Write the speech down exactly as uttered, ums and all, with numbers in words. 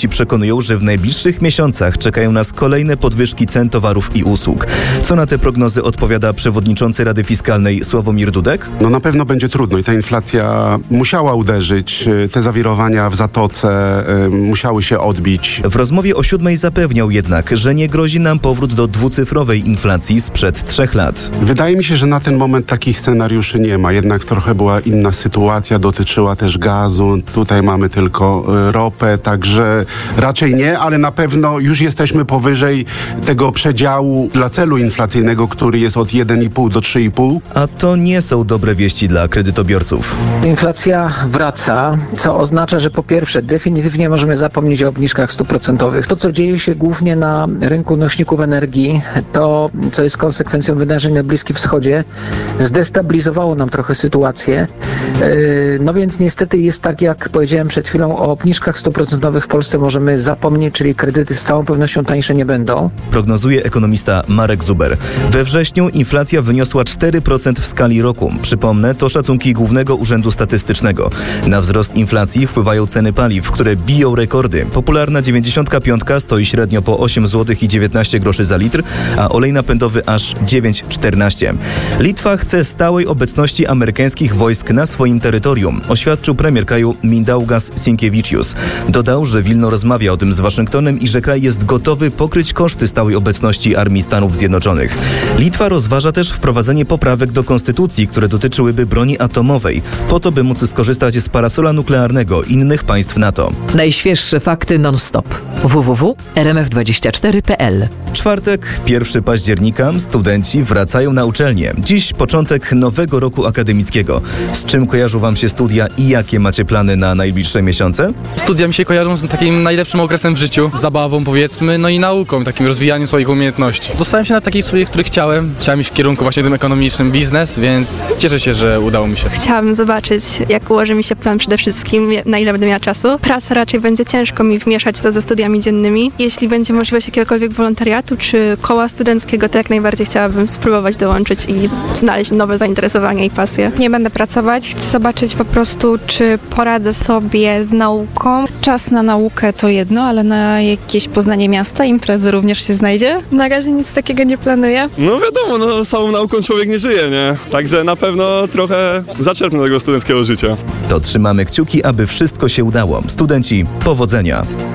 Ekonomiści przekonują, że w najbliższych miesiącach czekają nas kolejne podwyżki cen towarów i usług. Co na te prognozy odpowiada przewodniczący Rady Fiskalnej Sławomir Dudek? No na pewno będzie trudno i ta inflacja musiała uderzyć. Te zawirowania w Zatoce y, musiały się odbić. W rozmowie o siódmej zapewniał jednak, że nie grozi nam powrót do dwucyfrowej inflacji sprzed trzech lat. Wydaje mi się, że na ten moment takich scenariuszy nie ma. Jednak trochę była inna sytuacja, dotyczyła też gazu. Tutaj mamy tylko y, ropę, także raczej nie, ale na pewno już jesteśmy powyżej tego przedziału dla celu inflacyjnego, który jest od jeden i pół do trzy i pół. A to nie są dobre wieści dla kredytobiorców. Inflacja wraca, co oznacza, że po pierwsze definitywnie możemy zapomnieć o obniżkach stóp procentowych. To, co dzieje się głównie na rynku nośników energii, to, co jest konsekwencją wydarzeń na Bliskim Wschodzie, zdestabilizowało nam trochę sytuację. No więc niestety jest tak, jak powiedziałem przed chwilą, o obniżkach stóp procentowych w Polsce możemy zapomnieć, czyli kredyty z całą pewnością tańsze nie będą. Prognozuje ekonomista Marek Zuber. We wrześniu inflacja wyniosła cztery procent w skali roku. Przypomnę, to szacunki Głównego Urzędu Statystycznego. Na wzrost inflacji wpływają ceny paliw, które biją rekordy. Popularna dziewięćdziesiątka piątka stoi średnio po osiem złotych i dziewiętnaście groszy za litr, a olej napędowy aż dziewięć czternaście. Litwa chce stałej obecności amerykańskich wojsk na swoim terytorium, oświadczył premier kraju Mindaugas Sinkevičius. Dodał, że Wilno rozmawia o tym z Waszyngtonem i że kraj jest gotowy pokryć koszty stałej obecności Armii Stanów Zjednoczonych. Litwa rozważa też wprowadzenie poprawek do konstytucji, które dotyczyłyby broni atomowej, po to, by móc skorzystać z parasola nuklearnego innych państw NATO. Najświeższe fakty non-stop. w w w kropka r m f dwadzieścia cztery kropka p l. Czwartek, pierwszego października, studenci wracają na uczelnię. Dziś początek nowego roku akademickiego. Z czym kojarzą Wam się studia i jakie macie plany na najbliższe miesiące? Studia mi się kojarzą z takim najlepszym okresem w życiu, zabawą powiedzmy, no i nauką, takim rozwijaniem swoich umiejętności. Dostałem się na takiej studiach, których chciałem. Chciałem iść w kierunku właśnie tym ekonomicznym, biznes, więc cieszę się, że udało mi się. Chciałabym zobaczyć, jak ułoży mi się plan przede wszystkim, na ile będę miała czasu. Praca raczej będzie ciężko mi wmieszać to ze studiami dziennymi. Jeśli będzie możliwość jakiegokolwiek wolontariatu czy koła studenckiego, to jak najbardziej chciałabym spróbować dołączyć i znaleźć nowe zainteresowania i pasje. Nie będę pracować, chcę zobaczyć po prostu, czy poradzę sobie z nauką. Czas na naukę to jedno, ale na jakieś poznanie miasta, imprezy również się znajdzie? Na razie nic takiego nie planuję. No wiadomo, no samą nauką człowiek nie żyje, nie? Także na pewno trochę zaczerpnę tego studenckiego życia. To trzymamy kciuki, aby wszystko się udało. Studenci, powodzenia!